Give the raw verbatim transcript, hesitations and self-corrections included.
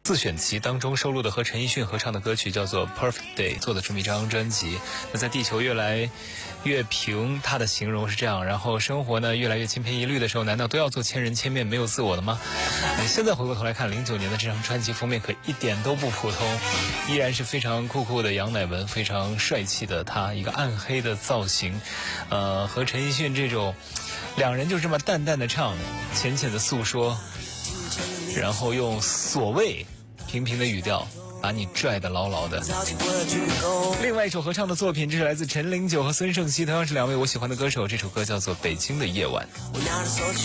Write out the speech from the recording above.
自选集当中收录的和陈奕迅合唱的歌曲叫做 Perfect Day， 做的这么一张专辑。那在地球越来越平，他的形容是这样，然后生活呢越来越千篇一律的时候，难道都要做千人千面没有自我的吗？现在回过头来看零九年的这张专辑封面可一点都不普通，依然是非常酷酷的杨乃文，非常帅气的他，一个暗黑的造型，呃，和陈奕迅这种两人就这么淡淡的唱，浅浅的诉说，然后用所谓平平的语调把你拽得牢牢的。另外一首合唱的作品，这是来自陈零九和孙盛希，同样是两位我喜欢的歌手，这首歌叫做《北京的夜晚》。